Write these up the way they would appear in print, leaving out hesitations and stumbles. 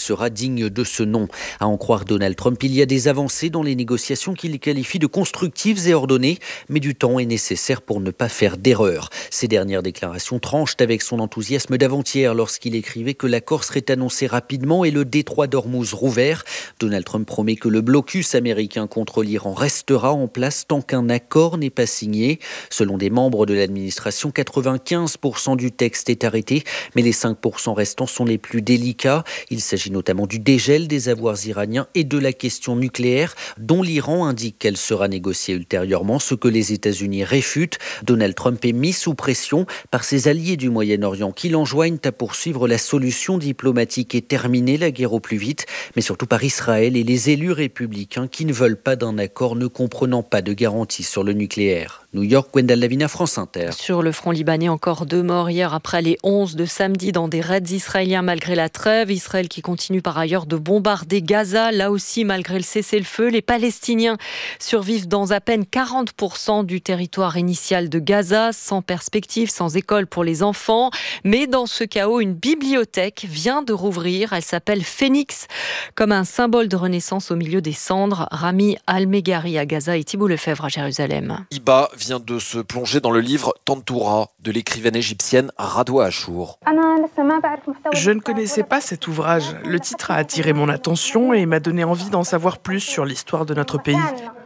sera digne de ce nom. À en croire Donald Trump, il y a des avancées dans les négociations qu'il qualifie de constructives et ordonnées, mais du temps est nécessaire pour ne pas faire d'erreur. Ces dernières déclarations tranchent avec son enthousiasme d'avant-hier lorsqu'il écrivait que l'accord serait annoncé rapidement et le détroit d'Ormuz rouvert. Donald Trump promet que le blocus américain contre l'Iran restera en place tant qu'un accord n'est pas signé. Selon des membres de l'administration, 95% du texte est arrêté, mais les 5% restants sont les plus délicats. Il s'agit notamment du dégel des avoirs iraniens et de la question nucléaire, dont l'Iran indique qu'elle sera négociée ultérieurement, ce que les États-Unis réfutent. Donald Trump est mis sous pression par ses alliés du Moyen-Orient qui l'enjoignent à poursuivre la solution diplomatique et terminer la guerre au plus vite, mais surtout par Israël et les élus républicains qui ne veulent pas d'un accord ne comprenant pas de garantie sur le nucléaire. New York, Gwendal Lavina, France Inter. Sur le front libanais, encore 2 morts hier après les 11 de samedi dans des raids israéliens malgré la trêve. Israël qui continue par ailleurs de bombarder Gaza. Là aussi, malgré le cessez-le-feu, les Palestiniens survivent dans à peine 40% du territoire initial de Gaza, sans perspective, sans école pour les enfants. Mais dans ce chaos, une bibliothèque vient de rouvrir. Elle s'appelle Phénix, comme un symbole de renaissance au milieu des cendres. Rami Al-Meghari à Gaza et Thibault Lefebvre à Jérusalem. Iba vient de se plonger dans le livre Tantoura de l'écrivaine égyptienne Radwa Achour. Je ne connaissais pas cet ouvrage. Le titre a attiré mon attention et m'a donné envie d'en savoir plus sur l'histoire de notre pays.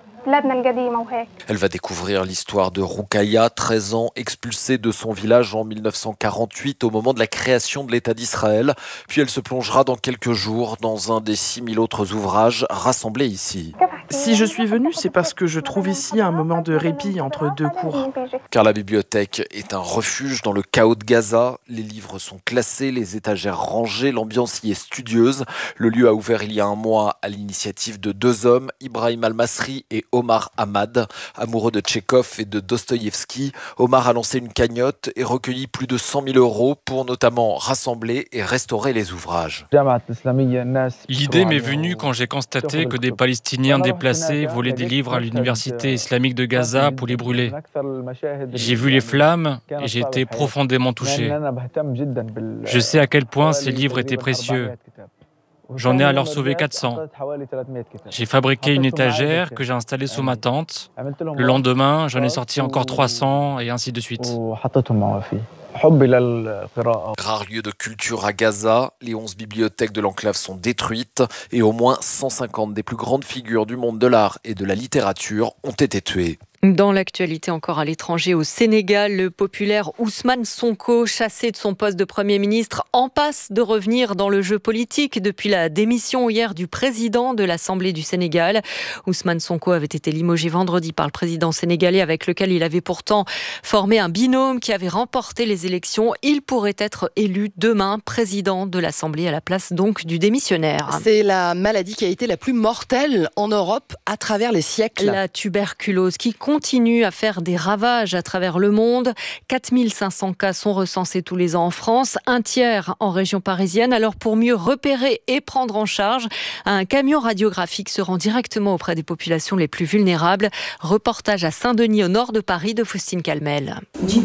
Elle va découvrir l'histoire de Roukaya, 13 ans, expulsée de son village en 1948 au moment de la création de l'État d'Israël. Puis elle se plongera dans quelques jours dans un des 6000 autres ouvrages rassemblés ici. Si je suis venue, c'est parce que je trouve ici un moment de répit entre 2 cours. Car la bibliothèque est un refuge dans le chaos de Gaza. Les livres sont classés, les étagères rangées, l'ambiance y est studieuse. Le lieu a ouvert il y a un mois à l'initiative de 2 hommes, Ibrahim Al-Masri et Omar Hamad. Amoureux de Tchekhov et de Dostoïevski, Omar a lancé une cagnotte et recueilli plus de 100 000 € pour notamment rassembler et restaurer les ouvrages. L'idée m'est venue quand j'ai constaté que des Palestiniens déplacés volaient des livres à l'université islamique de Gaza pour les brûler. J'ai vu les flammes et j'ai été profondément touché. Je sais à quel point ces livres étaient précieux. J'en ai alors sauvé 400. J'ai fabriqué une étagère que j'ai installée sous ma tente. Le lendemain, j'en ai sorti encore 300 et ainsi de suite. Rare lieu de culture à Gaza, les 11 bibliothèques de l'enclave sont détruites et au moins 150 des plus grandes figures du monde de l'art et de la littérature ont été tuées. Dans l'actualité encore à l'étranger, au Sénégal, le populaire Ousmane Sonko, chassé de son poste de Premier ministre, en passe de revenir dans le jeu politique depuis la démission hier du président de l'Assemblée du Sénégal. Ousmane Sonko avait été limogé vendredi par le président sénégalais avec lequel il avait pourtant formé un binôme qui avait remporté les élections. Il pourrait être élu demain président de l'Assemblée à la place donc du démissionnaire. C'est la maladie qui a été la plus mortelle en Europe à travers les siècles. La tuberculose qui continue à faire des ravages à travers le monde. 4500 cas sont recensés tous les ans en France, un tiers en région parisienne. Alors pour mieux repérer et prendre en charge, un camion radiographique se rend directement auprès des populations les plus vulnérables. Reportage à Saint-Denis au nord de Paris de Faustine Calmel.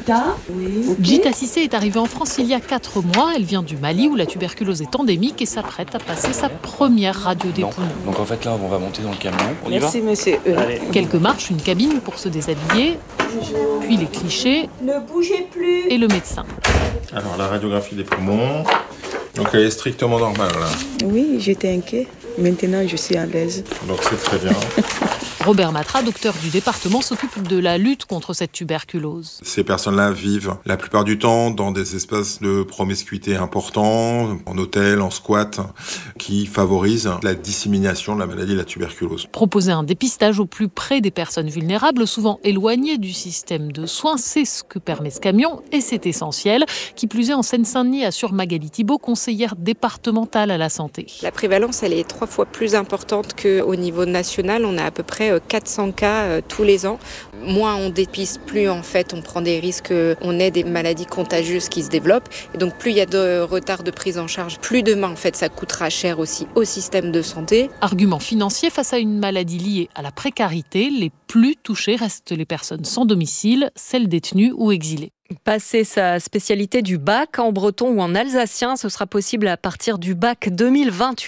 Gita Cissé est arrivée en France il y a 4 mois. Elle vient du Mali où la tuberculose est endémique et s'apprête à passer sa première radio des poumons. Donc en fait là on va monter dans le camion. Merci monsieur. Quelques marches, une cabine pour se déshabiller, puis les clichés ne bougez plus et le médecin. Alors la radiographie des poumons, donc elle est strictement normale là. Oui, j'étais inquiet. Maintenant, je suis à l'aise. Donc c'est très bien. Robert Matra, docteur du département, s'occupe de la lutte contre cette tuberculose. Ces personnes-là vivent la plupart du temps dans des espaces de promiscuité importants, en hôtel, en squat, qui favorisent la dissémination de la maladie de la tuberculose. Proposer un dépistage au plus près des personnes vulnérables, souvent éloignées du système de soins, c'est ce que permet ce camion et c'est essentiel. Qui plus est, en Seine-Saint-Denis, assure Magali Thibault, conseillère départementale à la santé. La prévalence, elle est 3 fois plus importante qu'au niveau national. On a à peu près 400 cas tous les ans. Moins on dépiste, plus en fait on prend des risques, on ait des maladies contagieuses qui se développent. Et donc plus il y a de retard de prise en charge, plus demain en fait ça coûtera cher aussi au système de santé. Argument financier face à une maladie liée à la précarité, les plus touchées restent les personnes sans domicile, celles détenues ou exilées. Passer sa spécialité du bac en breton ou en alsacien, ce sera possible à partir du bac 2028.